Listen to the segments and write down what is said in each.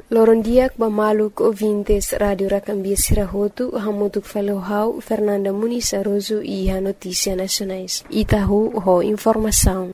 Loron dia bamaluk ouvintes Radio Racambia Sirahotu, hamutuk falohau Fernanda Muniz Aroso e a Notícia Nacionais. Itahu ho informação.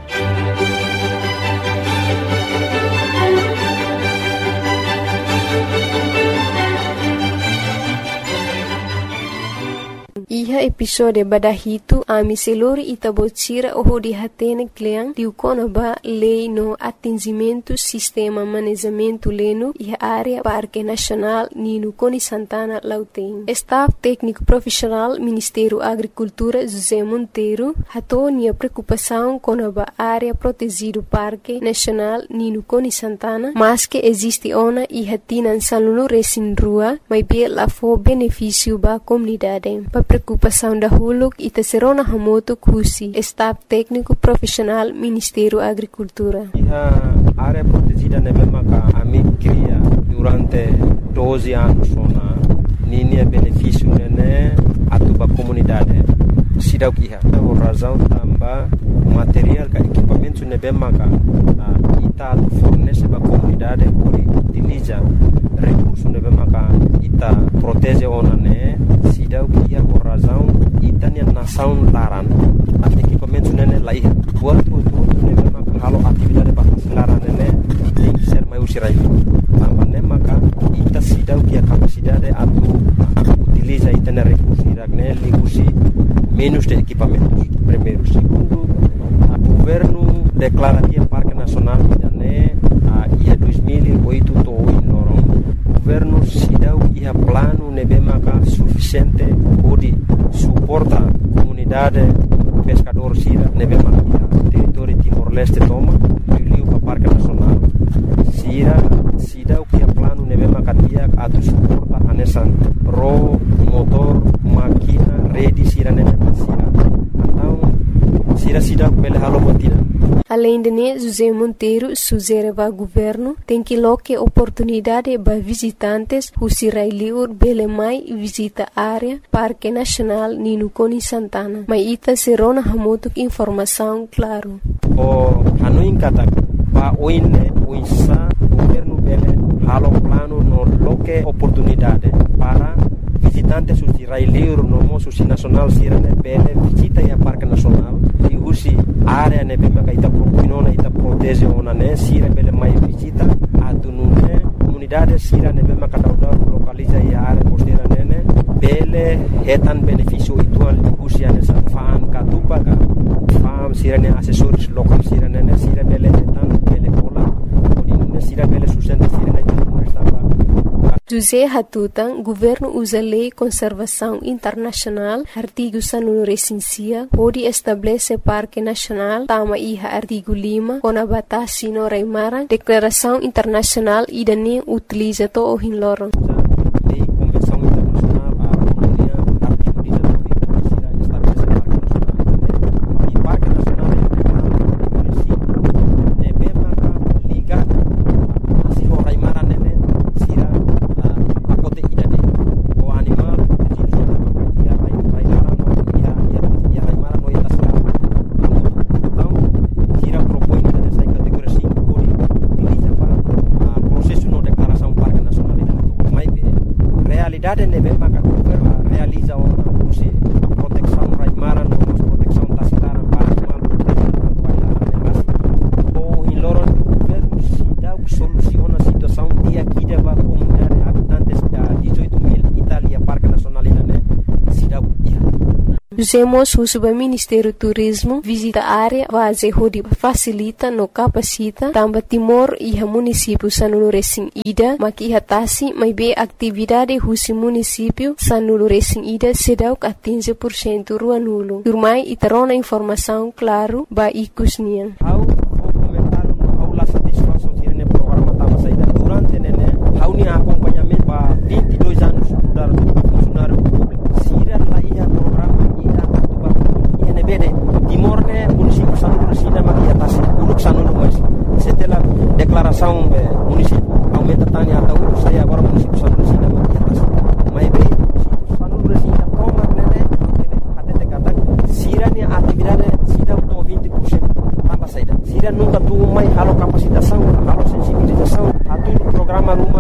Iha episode badahitu ami selori itabotira oho di hatene kleang diukona ba lei no atingimento sistema manejamento leno iha área Parque Nacional Nino Coni Santana Lauteng. Staff técnico profissional Ministério Agricultura José Monteiro hatonia preocupação com a área protegido Parque Nacional Nino Coni Santana, mas que existe ona iha tinan salunu resin rua, mas be la fo benefício ba comunidade. Preocupação da Huluk e Tesserona Hamoto Kusi, Staff Técnico Profissional Ministério Agricultura. A área protegida a AMIC cria durante 12 anos na linha benefício a tua comunidade. Sida o que é a razão também material e equipamentos ita fornece para a comunidade por utiliza recursos ita protege ona sida o que é a razão ita nação laran equipamentos lá outro halo atividade para laran tem que ser mais usirai também ita sida o que a capacidade utiliza ita recursos ligusi menos de equipamentos. Primeiro, segundo, o governo declara que o Parque Nacional ia 2008 o governo se dá o plano suficiente para suportar a comunidade pescador sira território Timor-Leste toma e o Parque Nacional sira se dá o plano a suporta a nessa motor máquina rede sira Além de José Monteiro sugere ao governo tem que loque oportunidade para visitantes who sirailiur bele mai visita área Parque Nacional Nino Coni Santana. Mas ita serona hamotuk informação claro. O hanuin kata pa oine uinsa governo bele halo plano no loque oportunidade para visitantes who sirailiur no mo susi nacional sirane bele visita ya Parque Nacional e usi área ita propinona ita protege ona sira bele mai visita atunune comunidade sira kadauda localiza ya área costeira bele hetan benefício ituan usi anesa faan katupaga fam sira assessores local sira sira bele hetan bele pola odinune sira bele sustenta sira José Hatutan, governo usa lei conservação internacional, artigo sanunu recensia, pode estabelecer Parque Nacional, tama iha artigo 5, com a batasi no Raimara, declaração internacional e dane utiliza to o hinloron. realiza a proteção raimara, proteção tacilara para animal, ou em Loron, o governo se dá o soluciona a situação e aqui da comunidade habitantes da 18.000 Itália, Parque Nacional se dá o Usemos o Subministério Turismo visita a área base onde facilita no capacita também Timor e a município sanulu recém ida maki hatasi mai be atividade husi município sanulu recém ida sedau a 15% rua nulo. Turmai itarona informação claro ba ikusnian. Aula satisfação tirene programa tama saída durante nene hauni acompanhamento ba 22 anos estudar funcionário público. Sira lá ia programa Timor-ne município sanulu resina maki atas uruk sanulu mas setelah declaração município aumenta tanya atau saya agora município sanulu resina maki atas mai be município sanulu resina toma nene até kata sira ni atividade sida to 20% tambah saída sira nunca tu mai halo capacitação halo sensibilização atu programa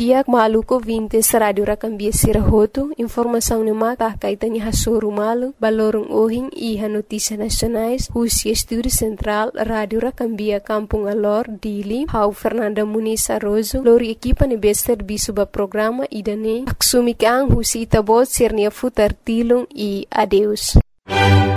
Piak maluco vintes Radio Rakambia Sirahoto, informação no mata kaitanya hasoro malo, balorong ohin iha notícias nacionais, Rússia Estúdio Central, Radio Rakambia Kampung Alor, Dili, Hau Fernanda Muniz Arrozo, lori equipa nebe serviço ba programa idane, aksumikang husi itabot sirnia futar tilong e adeus.